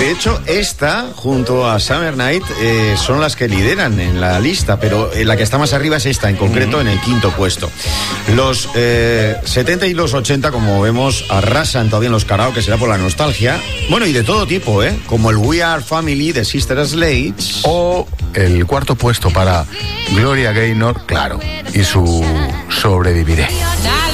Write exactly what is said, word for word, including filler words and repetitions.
De hecho, esta, junto a Summer Night, eh, son las que lideran en la lista, pero eh, la que está más arriba es esta, en concreto, en el quinto puesto. Los eh, setenta y los ochenta, como vemos, arrasan todavía en los karaoke, será por la nostalgia. Bueno, y de todo tipo, ¿eh? Como el We Are Family de Sister Sledge. O el cuarto puesto para Gloria Gaynor, claro, y su Sobreviviré.